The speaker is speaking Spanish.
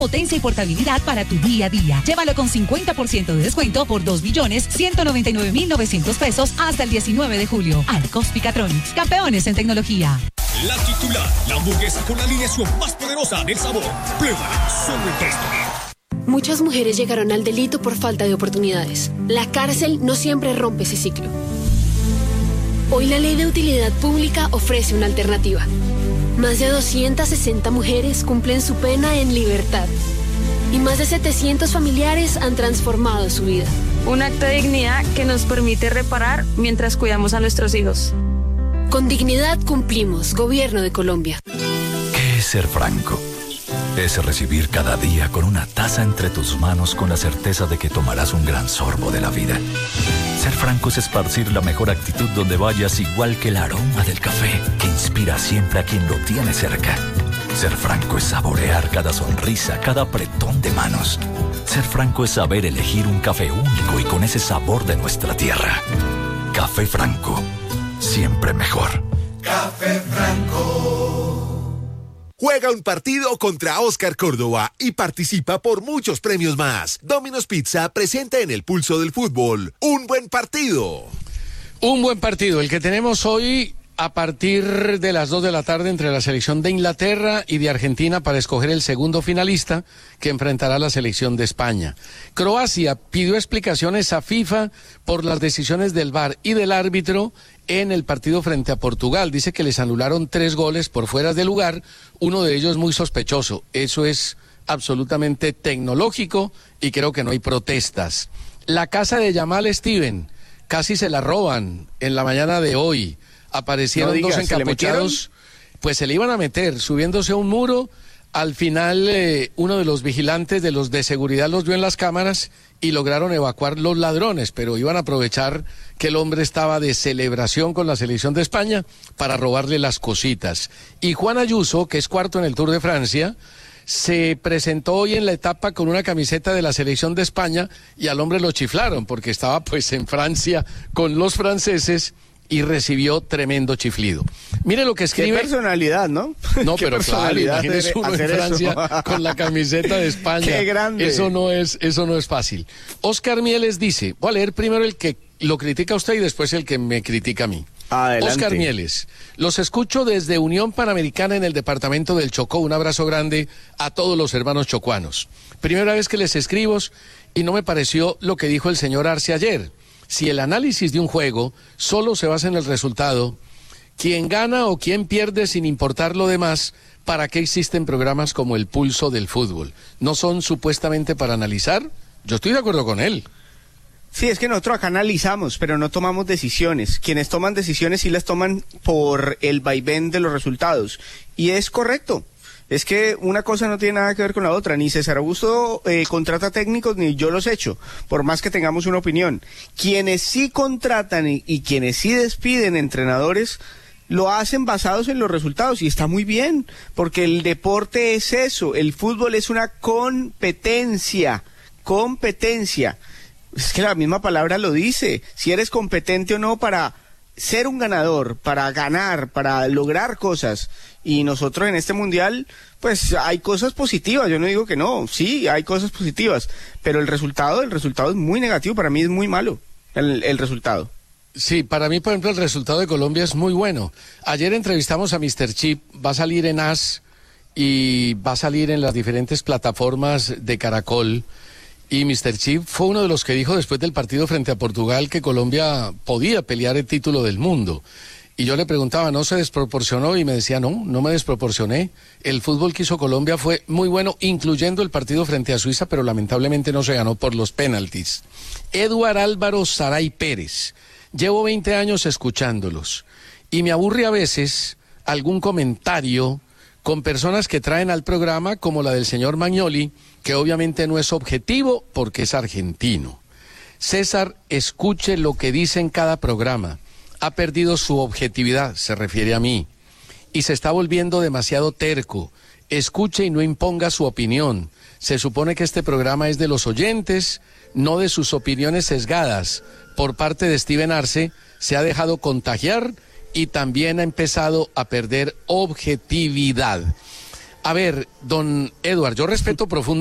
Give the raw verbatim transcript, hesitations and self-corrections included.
Potencia y portabilidad para tu día a día. Llévalo con cincuenta por ciento de descuento por dos millones ciento noventa y nueve mil novecientos pesos hasta el diecinueve de julio. Arcos Picatronics, campeones en tecnología. La titular, la hamburguesa con la alineación más poderosa del sabor. Pruébala solo en Presto. Muchas mujeres llegaron al delito por falta de oportunidades. La cárcel no siempre rompe ese ciclo. Hoy la Ley de Utilidad Pública ofrece una alternativa. Más de doscientas sesenta mujeres cumplen su pena en libertad. Y más de setecientos familiares han transformado su vida. Un acto de dignidad que nos permite reparar mientras cuidamos a nuestros hijos. Con dignidad cumplimos, Gobierno de Colombia. ¿Qué es ser franco? Es recibir cada día con una taza entre tus manos con la certeza de que tomarás un gran sorbo de la vida. Ser franco es esparcir la mejor actitud donde vayas, igual que el aroma del café, que inspira siempre a quien lo tiene cerca. Ser franco es saborear cada sonrisa, cada apretón de manos. Ser franco es saber elegir un café único y con ese sabor de nuestra tierra. Café Franco, siempre mejor. Café Franco. Juega un partido contra Oscar Córdoba y participa por muchos premios más. Domino's Pizza presenta en el pulso del fútbol un buen partido. Un buen partido, el que tenemos hoy a partir de las dos de la tarde entre la selección de Inglaterra y de Argentina para escoger el segundo finalista que enfrentará a la selección de España. Croacia pidió explicaciones a FIFA por las decisiones del V A R y del árbitro en el partido frente a Portugal. Dice que les anularon tres goles por fuera de lugar, uno de ellos muy sospechoso. Eso es absolutamente tecnológico y creo que no hay protestas. La casa de Yamal Steven, casi se la roban en la mañana de hoy. Aparecieron no diga, dos encapuchados, pues se le iban a meter, subiéndose a un muro. Al final, eh, uno de los vigilantes de los de seguridad los vio en las cámaras y lograron evacuar los ladrones, pero iban a aprovechar que el hombre estaba de celebración con la selección de España para robarle las cositas. Y Juan Ayuso, que es cuarto en el Tour de Francia, se presentó hoy en la etapa con una camiseta de la selección de España y al hombre lo chiflaron porque estaba pues en Francia con los franceses y recibió tremendo chiflido. Mire lo que escribe. Qué personalidad, ¿no? No, pero claro, imagínese uno en Francia eso. Con la camiseta de España. Qué grande. Eso no es, eso no es fácil. Oscar Mieles dice, voy a leer primero el que lo critica a usted y después el que me critica a mí. Adelante. Oscar Mieles, los escucho desde Unión Panamericana en el departamento del Chocó. Un abrazo grande a todos los hermanos chocuanos. Primera vez que les escribo y no me pareció lo que dijo el señor Arce ayer. Si el análisis de un juego solo se basa en el resultado, quién gana o quién pierde sin importar lo demás, ¿para qué existen programas como El Pulso del Fútbol? ¿No son supuestamente para analizar? Yo estoy de acuerdo con él. Sí, es que nosotros acá analizamos, pero no tomamos decisiones. Quienes toman decisiones sí las toman por el vaivén de los resultados. Y es correcto. Es que una cosa no tiene nada que ver con la otra. Ni César Augusto eh, contrata técnicos, ni yo los echo, por más que tengamos una opinión. Quienes sí contratan y, y quienes sí despiden entrenadores, lo hacen basados en los resultados, y está muy bien, porque el deporte es eso, el fútbol es una competencia, competencia. Es que la misma palabra lo dice, si eres competente o no para ser un ganador, para ganar, para lograr cosas. Y nosotros en este mundial, pues hay cosas positivas, yo no digo que no, sí, hay cosas positivas, pero el resultado, el resultado es muy negativo, para mí es muy malo, el, el resultado. Sí, para mí, por ejemplo, el resultado de Colombia es muy bueno. Ayer entrevistamos a mister Chip, va a salir en A S y va a salir en las diferentes plataformas de Caracol. Y mister Chip fue uno de los que dijo después del partido frente a Portugal que Colombia podía pelear el título del mundo. Y yo le preguntaba, ¿no se desproporcionó? Y me decía, no, no me desproporcioné. El fútbol que hizo Colombia fue muy bueno, incluyendo el partido frente a Suiza, pero lamentablemente no se ganó por los penaltis. Eduard Álvaro Saray Pérez. Llevo veinte años escuchándolos. Y me aburre a veces algún comentario con personas que traen al programa, como la del señor Magnoli, que obviamente no es objetivo porque es argentino. César, escuche lo que dice en cada programa. Ha perdido su objetividad, se refiere a mí, y se está volviendo demasiado terco. Escuche y no imponga su opinión. Se supone que este programa es de los oyentes, no de sus opiniones sesgadas. Por parte de Steven Arce, se ha dejado contagiar y también ha empezado a perder objetividad. A ver, don Edward, yo respeto profundamente